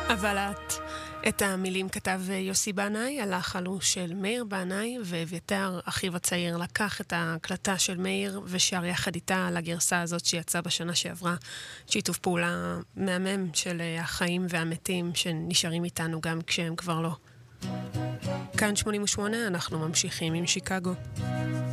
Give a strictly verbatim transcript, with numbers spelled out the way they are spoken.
אבל את, את המילים כתב יוסי בנאי, הלחן הוא של מאיר בנאי, ואביתר, אחיו הצעיר, לקח את ההקלטה של מאיר ושר יחד איתה על הגרסה הזאת שיצאה בשנה שעברה, שיתוף פעולה מהמם של החיים והמתים שנשארים איתנו גם כשהם כבר לא. כאן שמונים ושמונה, אנחנו ממשיכים עם שיקגו.